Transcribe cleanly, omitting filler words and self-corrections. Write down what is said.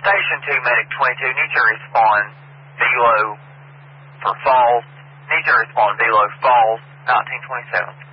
Station 2, Medic 22, need to respond Velo for false. Need to respond Velo false, 1927.